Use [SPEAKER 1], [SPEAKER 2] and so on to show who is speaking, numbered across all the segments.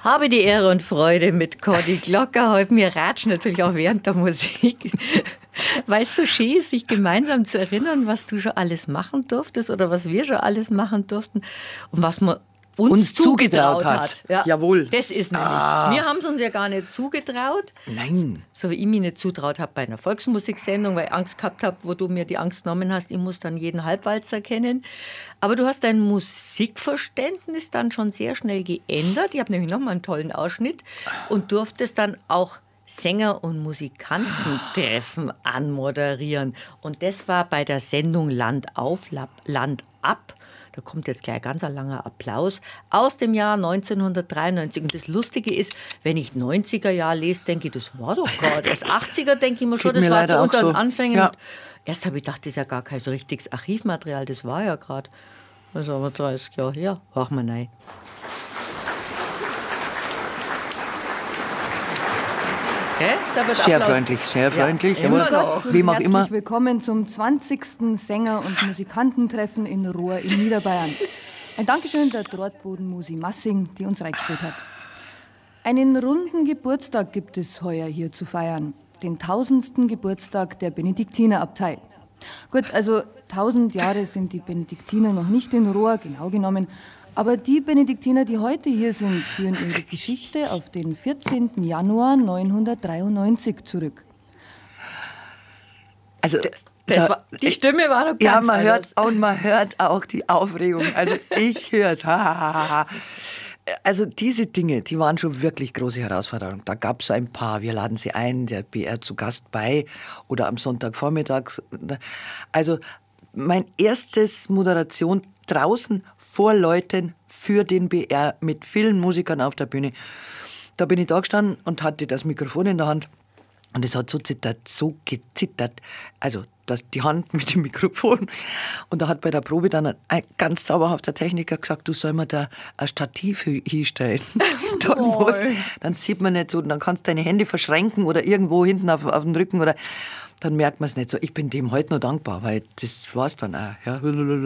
[SPEAKER 1] Habe die Ehre und Freude mit Cordi Glocker. Heute mir ratschen natürlich auch während der Musik. Weil es so schön ist, sich gemeinsam zu erinnern, was du schon alles machen durftest oder was wir schon alles machen durften und was man uns zugetraut hat.
[SPEAKER 2] Ja. Jawohl.
[SPEAKER 1] Das ist nämlich. Wir haben es uns ja gar nicht zugetraut.
[SPEAKER 2] Nein.
[SPEAKER 1] So wie ich mich nicht zutraut habe bei einer Volksmusiksendung, weil ich Angst gehabt habe, wo du mir die Angst genommen hast, ich muss dann jeden Halbwalzer kennen. Aber du hast dein Musikverständnis dann schon sehr schnell geändert. Ich habe nämlich nochmal einen tollen Ausschnitt und durftest dann auch Sänger- und Musikantentreffen anmoderieren. Und das war bei der Sendung Land auf, Land ab. Da kommt jetzt gleich ganz ein langer Applaus aus dem Jahr 1993. Und das Lustige ist, wenn ich 90er-Jahr lese, denke ich, das war doch gerade. Das 80er denke ich mir schon, das war zu unseren
[SPEAKER 2] so.
[SPEAKER 1] Anfängen.
[SPEAKER 2] Ja.
[SPEAKER 1] Erst habe ich gedacht, das ist ja gar kein so richtiges Archivmaterial. Das war ja gerade. Das ist aber 30 Jahre her. Hör mal rein.
[SPEAKER 2] Sehr freundlich, sehr freundlich.
[SPEAKER 1] Ja, immer noch.
[SPEAKER 2] Wem auch immer.
[SPEAKER 3] Herzlich willkommen zum 20. Sänger- und Musikantentreffen in Rohr in Niederbayern. Ein Dankeschön der Dortboden Musi Massing, die uns reingespielt hat. Einen runden Geburtstag gibt es heuer hier zu feiern. Den 1000. Geburtstag der Benediktinerabtei. Gut, also 1000 Jahre sind die Benediktiner noch nicht in Rohr, genau genommen. Aber die Benediktiner, die heute hier sind, führen ihre Geschichte auf den 14. Januar 993 zurück.
[SPEAKER 2] Also,
[SPEAKER 1] die Stimme war doch ganz
[SPEAKER 2] ja, man
[SPEAKER 1] anders.
[SPEAKER 2] man hört auch die Aufregung. Also ich höre es. Also diese Dinge, die waren schon wirklich große Herausforderungen. Da gab es ein paar, wir laden sie ein, der BR zu Gast bei oder am Sonntagvormittag. Also mein erstes Moderation draußen vor Leuten für den BR mit vielen Musikern auf der Bühne. Da bin ich da gestanden und hatte das Mikrofon in der Hand und es hat so gezittert, also die Hand mit dem Mikrofon. Und da hat bei der Probe dann ein ganz zauberhafter Techniker gesagt, du soll mir da ein Stativ hinstellen. Dann sieht man nicht so, dann kannst du deine Hände verschränken oder irgendwo hinten auf den Rücken oder dann merkt man es nicht so. Ich bin dem heute noch dankbar, weil das war es dann auch. Ja.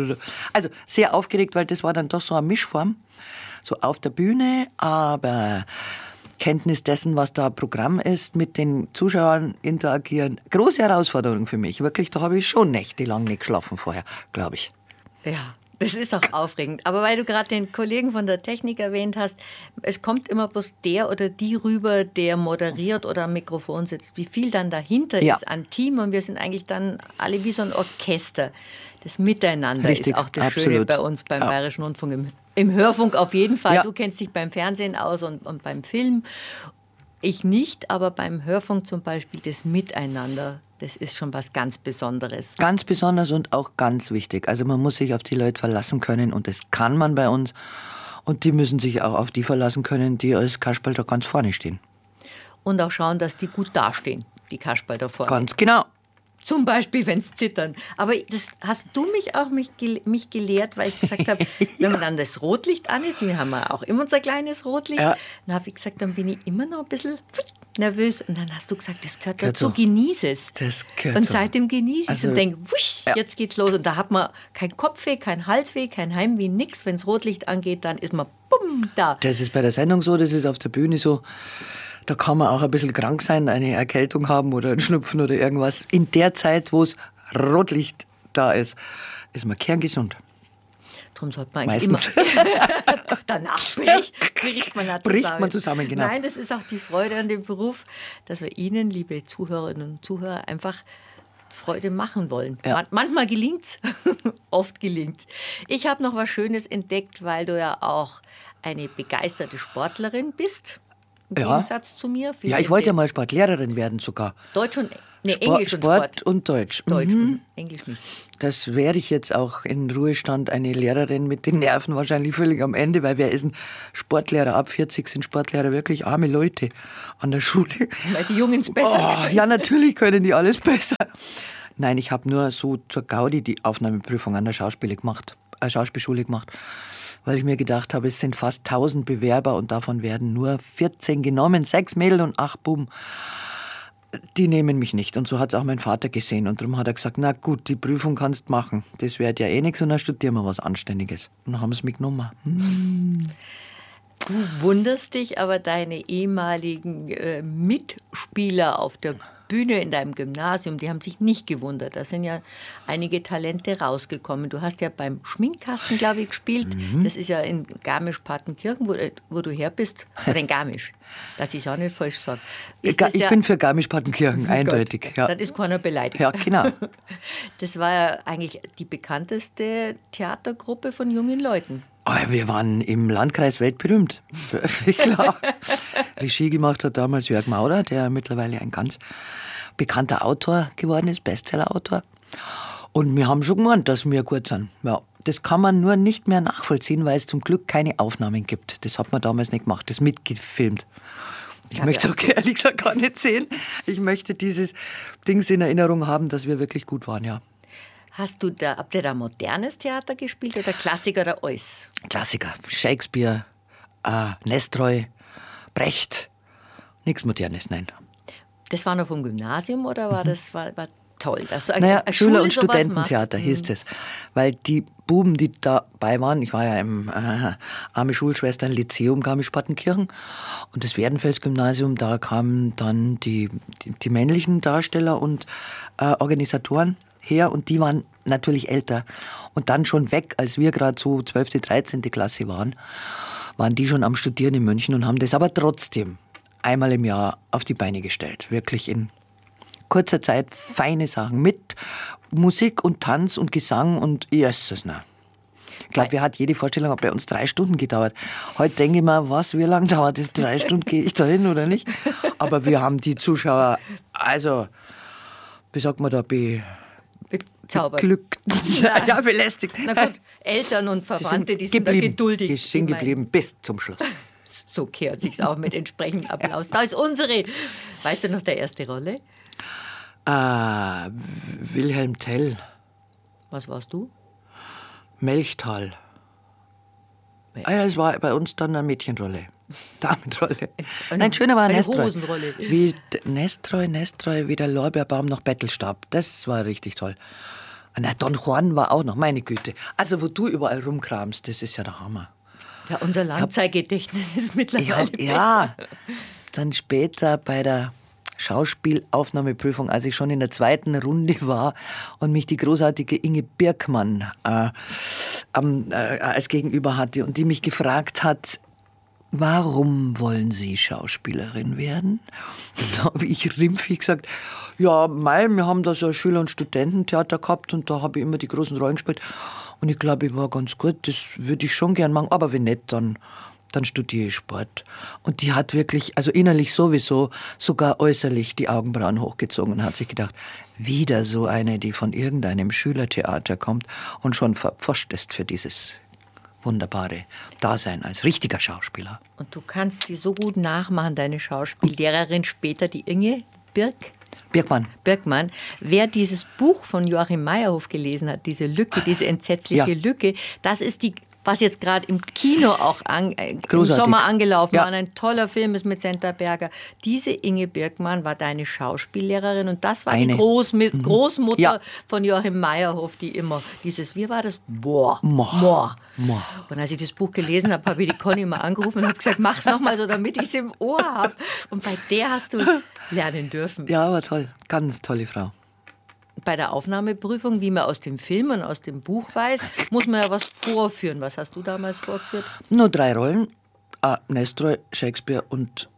[SPEAKER 2] Also sehr aufgeregt, weil das war dann doch so eine Mischform, so auf der Bühne, aber Kenntnis dessen, was da Programm ist, mit den Zuschauern interagieren. Große Herausforderung für mich. Wirklich, da habe ich schon nächtelang nicht geschlafen vorher, glaube ich.
[SPEAKER 1] Ja, das ist auch aufregend. Aber weil du gerade den Kollegen von der Technik erwähnt hast, es kommt immer bloß der oder die rüber, der moderiert oder am Mikrofon sitzt. Wie viel dann dahinter ist an Team. Und wir sind eigentlich dann alle wie so ein Orchester. Das Miteinander
[SPEAKER 2] Richtig,
[SPEAKER 1] ist auch das
[SPEAKER 2] absolut.
[SPEAKER 1] Schöne bei uns beim Bayerischen Rundfunk. Im Hörfunk auf jeden Fall.
[SPEAKER 2] Ja.
[SPEAKER 1] Du kennst dich beim Fernsehen aus und beim Film. Ich nicht, aber beim Hörfunk zum Beispiel das Miteinander, das ist schon was ganz Besonderes.
[SPEAKER 2] Ganz besonders und auch ganz wichtig. Also man muss sich auf die Leute verlassen können und das kann man bei uns. Und die müssen sich auch auf die verlassen können, die als Kasperl da ganz vorne stehen.
[SPEAKER 1] Und auch schauen, dass die gut dastehen, die Kasperl da vorne.
[SPEAKER 2] Ganz genau.
[SPEAKER 1] Zum Beispiel, wenn es zittern. Aber das hast du mich gelehrt, weil ich gesagt habe, wenn man dann das Rotlicht an ist, wir haben ja auch immer unser kleines Rotlicht, dann habe ich gesagt, dann bin ich immer noch ein bisschen nervös. Und dann hast du gesagt, das gehört dazu, genieß es.
[SPEAKER 2] Das gehört
[SPEAKER 1] und
[SPEAKER 2] so.
[SPEAKER 1] seitdem genieße ich es und denke, jetzt geht's los. Und da hat man kein Kopfweh, kein Halsweh, kein Heimweh, nix. Wenn das Rotlicht angeht, dann ist man bumm, da.
[SPEAKER 2] Das ist bei der Sendung so, das ist auf der Bühne so. Da kann man auch ein bisschen krank sein, eine Erkältung haben oder einen Schnupfen oder irgendwas. In der Zeit, wo es Rotlicht da ist man kerngesund.
[SPEAKER 1] Darum sollte man eigentlich
[SPEAKER 2] meistens
[SPEAKER 1] immer danach bricht man zusammen.
[SPEAKER 2] Bricht man zusammen, genau.
[SPEAKER 1] Nein, das ist auch die Freude an dem Beruf, dass wir Ihnen, liebe Zuhörerinnen und Zuhörer, einfach Freude machen wollen.
[SPEAKER 2] Ja.
[SPEAKER 1] Manchmal gelingt's, oft gelingt's. Ich habe noch was Schönes entdeckt, weil du ja auch eine begeisterte Sportlerin bist. Im Gegensatz zu mir.
[SPEAKER 2] Ja, ich wollte ja mal Sportlehrerin werden sogar.
[SPEAKER 1] Deutsch und Englisch und
[SPEAKER 2] Sport und Deutsch.
[SPEAKER 1] Deutsch und Englisch nicht.
[SPEAKER 2] Das wäre ich jetzt auch in Ruhestand, eine Lehrerin mit den Nerven wahrscheinlich völlig am Ende, weil wer ist ein Sportlehrer? Ab 40 sind Sportlehrer wirklich arme Leute an der Schule.
[SPEAKER 1] Weil die Jungs besser können.
[SPEAKER 2] Ja, natürlich können die alles besser. Nein, ich habe nur so zur Gaudi die Aufnahmeprüfung an der Schauspielschule gemacht, weil ich mir gedacht habe, es sind fast 1000 Bewerber und davon werden nur 14 genommen, 6 Mädel und 8 Buben. Die nehmen mich nicht. Und so hat es auch mein Vater gesehen. Und darum hat er gesagt, na gut, die Prüfung kannst machen. Das wird ja eh nichts und dann studieren wir was Anständiges. Und dann haben sie mich genommen.
[SPEAKER 1] Du wunderst dich, aber deine ehemaligen Mitspieler auf der Bühne in deinem Gymnasium, die haben sich nicht gewundert. Da sind ja einige Talente rausgekommen. Du hast ja beim Schminkkasten, glaube ich, gespielt. Das ist ja in Garmisch-Partenkirchen, wo du her bist. Oder in Garmisch, dass ich es auch nicht falsch sage.
[SPEAKER 2] Ich bin für Garmisch-Partenkirchen, eindeutig. Ja.
[SPEAKER 1] Dann ist keiner beleidigt.
[SPEAKER 2] Ja, genau.
[SPEAKER 1] Das war ja eigentlich die bekannteste Theatergruppe von jungen Leuten.
[SPEAKER 2] Wir waren im Landkreis weltberühmt. Klar. Regie gemacht hat damals Jörg Maurer, der mittlerweile ein ganz bekannter Autor geworden ist, Bestsellerautor. Und wir haben schon gemeint, dass wir gut sind. Ja, das kann man nur nicht mehr nachvollziehen, weil es zum Glück keine Aufnahmen gibt. Das hat man damals nicht gemacht, das mitgefilmt. Ich möchte es auch ehrlich gesagt gar nicht sehen. Ich möchte dieses Dings in Erinnerung haben, dass wir wirklich gut waren, ja.
[SPEAKER 1] Habt ihr da modernes Theater gespielt oder Klassiker oder alles?
[SPEAKER 2] Klassiker, Shakespeare, Nestroy, Brecht, nichts Modernes, nein.
[SPEAKER 1] Das war noch vom Gymnasium oder war das war toll? Dass
[SPEAKER 2] Schüler- und Studententheater hieß es. Weil die Buben, die dabei waren, ich war ja im Arme Schulschwestern Lyzeum Garmisch-Partenkirchen und das Werdenfels-Gymnasium, da kamen dann die männlichen Darsteller und Organisatoren her und die waren natürlich älter und dann schon weg, als wir gerade so 12., 13. Klasse waren die schon am Studieren in München und haben das aber trotzdem einmal im Jahr auf die Beine gestellt. Wirklich in kurzer Zeit feine Sachen mit Musik und Tanz und Gesang und Jesus, na. Ich glaube, wir hat jede Vorstellung hat bei uns 3 Stunden gedauert. Heute denke ich mir, wie lange dauert das? 3 Stunden, gehe ich da hin oder nicht? Aber wir haben die Zuschauer, also, wie sagt man da,
[SPEAKER 1] bezaubert.
[SPEAKER 2] Beglückt. Ja, belästigt.
[SPEAKER 1] Na gut, Eltern und Verwandte, die sind da geduldig.
[SPEAKER 2] Die sind geblieben bis zum Schluss.
[SPEAKER 1] So kehrt sich's auch mit entsprechendem Applaus. Da ist unsere. Weißt du noch der erste Rolle?
[SPEAKER 2] Wilhelm Tell.
[SPEAKER 1] Was warst du?
[SPEAKER 2] Melchtal. Ja, es war bei uns dann eine Mädchenrolle. Damenrolle. Nein, schöner war
[SPEAKER 1] eine
[SPEAKER 2] Nestroy.
[SPEAKER 1] Hosenrolle.
[SPEAKER 2] Wie Nestroy, wie der Lorbeerbaum noch Bettelstab. Das war richtig toll. Na, Don Juan war auch noch, meine Güte. Also, wo du überall rumkramst, das ist ja der Hammer.
[SPEAKER 1] Ja, unser Langzeitgedächtnis ist mittlerweile besser.
[SPEAKER 2] Ja, dann später bei der Schauspielaufnahmeprüfung, als ich schon in der 2. Runde war und mich die großartige Inge Birkmann als Gegenüber hatte und die mich gefragt hat, warum wollen Sie Schauspielerin werden? Da habe ich rimpfig gesagt, ja, wir haben da so ein Schüler- und Studententheater gehabt und da habe ich immer die großen Rollen gespielt. Und ich glaube, ich war ganz gut, das würde ich schon gern machen, aber wenn nicht, dann studiere ich Sport. Und die hat wirklich, also innerlich sowieso, sogar äußerlich die Augenbrauen hochgezogen und hat sich gedacht, wieder so eine, die von irgendeinem Schülertheater kommt und schon verpfoscht ist für dieses wunderbare Dasein als richtiger Schauspieler.
[SPEAKER 1] Und du kannst sie so gut nachmachen, deine Schauspiellehrerin später, die Inge Birkmann. Wer dieses Buch von Joachim Meyerhof gelesen hat, diese Lücke, diese entsetzliche Lücke, das ist die, was jetzt gerade im Kino auch im Sommer angelaufen war. Ein toller Film ist mit Senta Berger. Diese Inge Birkmann war deine Schauspiellehrerin und das war die Großmutter von Joachim Meyerhof, die immer dieses, wie war das? Boah. Und als ich das Buch gelesen habe, habe ich die Conny mal angerufen und habe gesagt, mach's nochmal so, damit ich es im Ohr habe. Und bei der hast du lernen dürfen.
[SPEAKER 2] Ja, war toll. Ganz tolle Frau.
[SPEAKER 1] Bei der Aufnahmeprüfung, wie man aus dem Film und aus dem Buch weiß, muss man ja was vorführen. Was hast du damals vorgeführt?
[SPEAKER 2] Nur 3 Rollen. Nestroy, Shakespeare und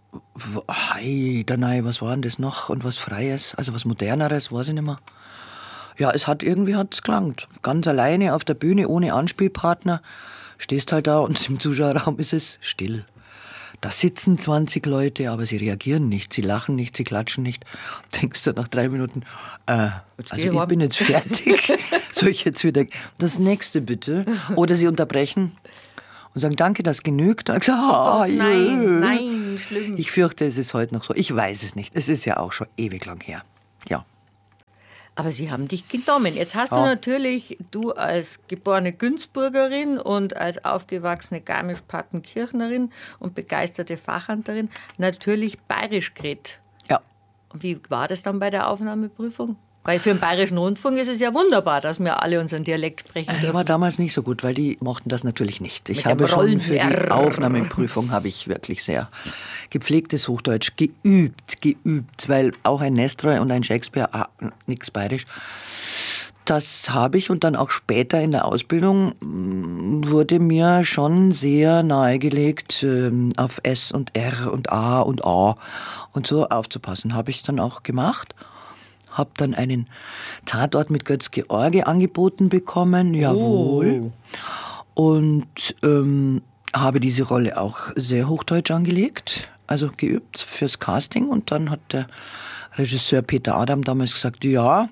[SPEAKER 2] was war denn das noch? Und was Freies, also was Moderneres, weiß ich nicht mehr. Ja, es hat gelangt. Ganz alleine auf der Bühne, ohne Anspielpartner. Stehst halt da und im Zuschauerraum ist es still. Da sitzen 20 Leute, aber sie reagieren nicht, sie lachen nicht, sie klatschen nicht. Denkst du nach 3 Minuten, ich bin jetzt fertig. Soll ich jetzt wieder das nächste bitte? Oder sie unterbrechen und sagen, danke, das genügt. Dann sage ich,
[SPEAKER 1] nein, schlimm.
[SPEAKER 2] Ich fürchte, es ist heute noch so. Ich weiß es nicht. Es ist ja auch schon ewig lang her. Ja.
[SPEAKER 1] Aber sie haben dich genommen. Jetzt hast du natürlich, du als geborene Günzburgerin und als aufgewachsene Garmisch-Partenkirchnerin und begeisterte Fachhandlerin, natürlich bayerisch geredet.
[SPEAKER 2] Ja.
[SPEAKER 1] Und wie war das dann bei der Aufnahmeprüfung? Weil für den Bayerischen Rundfunk ist es ja wunderbar, dass wir alle unseren Dialekt sprechen
[SPEAKER 2] Das
[SPEAKER 1] dürfen.
[SPEAKER 2] war damals nicht so gut, weil die mochten das natürlich nicht. Ich
[SPEAKER 1] Mit
[SPEAKER 2] habe
[SPEAKER 1] dem
[SPEAKER 2] schon für die
[SPEAKER 1] Rollen-R.
[SPEAKER 2] Aufnahmeprüfung habe ich wirklich sehr gepflegtes Hochdeutsch geübt, weil auch ein Nestroy und ein Shakespeare, nix bayerisch. Das habe ich, und dann auch später in der Ausbildung wurde mir schon sehr nahegelegt, auf S und R und A und A und so aufzupassen. Habe ich dann auch gemacht. Habe dann einen Tatort mit Götz-George angeboten bekommen, jawohl. Und habe diese Rolle auch sehr hochdeutsch angelegt, also geübt fürs Casting. Und dann hat der Regisseur Peter Adam damals gesagt, ja,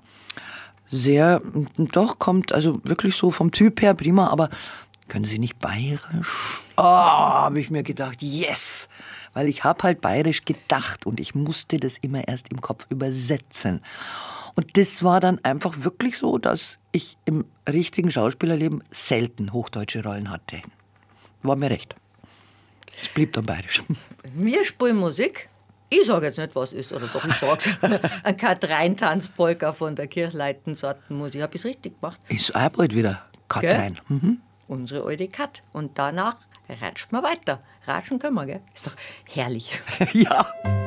[SPEAKER 2] doch, kommt also wirklich so vom Typ her prima, aber können Sie nicht bayerisch? Habe ich mir gedacht, yes! Weil ich habe halt bayerisch gedacht und ich musste das immer erst im Kopf übersetzen. Und das war dann einfach wirklich so, dass ich im richtigen Schauspielerleben selten hochdeutsche Rollen hatte. War mir recht. Es blieb dann bayerisch.
[SPEAKER 1] Wir spielen Musik. Ich sage jetzt nicht, was ist, oder doch, ich sag's. Ein Katrein-Tanzpolka von der Kirchleiten-Sortenmusik. Habe ich es richtig gemacht?
[SPEAKER 2] Ist auch bald wieder Katrein.
[SPEAKER 1] Unsere alte Kat. Und danach ratscht man weiter. Ratschen können wir, gell? Ist doch herrlich.
[SPEAKER 2] Ja.